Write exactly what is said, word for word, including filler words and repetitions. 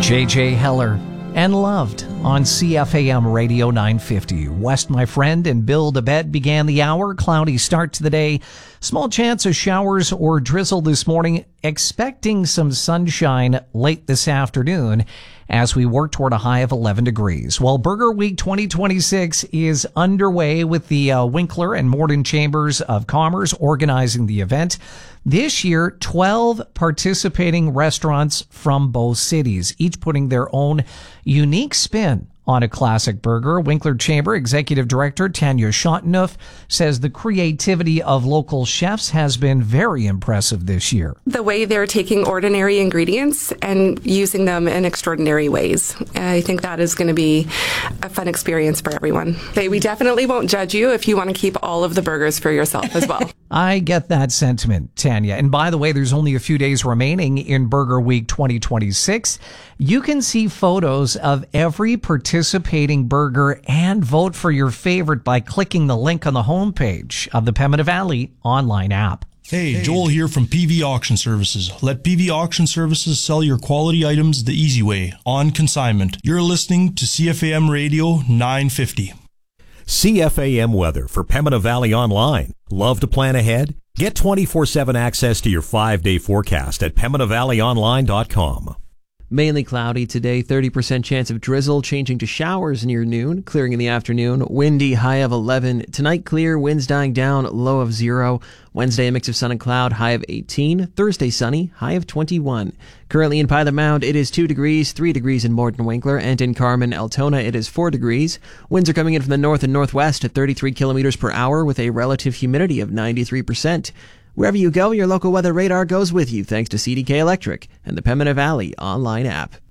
J J Heller and Loved on C F A M Radio nine fifty. West, my friend, and Bill DeBed began the hour. Cloudy start to the day. Small chance of showers or drizzle this morning. Expecting some sunshine late this afternoon as we work toward a high of eleven degrees. Well, Burger Week twenty twenty-six is underway with the uh, Winkler and Morden Chambers of Commerce organizing the event. This year, twelve participating restaurants from both cities, each putting their own unique spin on a classic burger. Winkler Chamber Executive Director Tanya Schottenoff says the creativity of local chefs has been very impressive this year. The way they're taking ordinary ingredients and using them in extraordinary ways. I think that is going to be a fun experience for everyone. They, we definitely won't judge you if you want to keep all of the burgers for yourself as well. I get that sentiment, Tanya. And by the way, there's only a few days remaining in Burger Week twenty twenty-six. You can see photos of every participating burger and vote for your favorite by clicking the link on the homepage of the Pembina Valley online app. Hey, Joel here from P V Auction Services. Let P V Auction Services sell your quality items the easy way, on consignment. You're listening to C F A M Radio nine fifty. C F A M weather for Pembina Valley Online. Love to plan ahead? Get twenty-four seven access to your five-day forecast at pembina valley online dot com. Mainly cloudy today, thirty percent chance of drizzle, changing to showers near noon, clearing in the afternoon, windy, high of eleven. Tonight clear, winds dying down, low of zero. Wednesday, a mix of sun and cloud, high of eighteen. Thursday, sunny, high of twenty-one. Currently in Pilot Mound, it is two degrees, three degrees in Morden Winkler, and in Carmen, Altona, it is four degrees. Winds are coming in from the north and northwest at thirty-three kilometers per hour with a relative humidity of ninety-three percent. Wherever you go, your local weather radar goes with you thanks to C D K Electric and the Pembina Valley online app.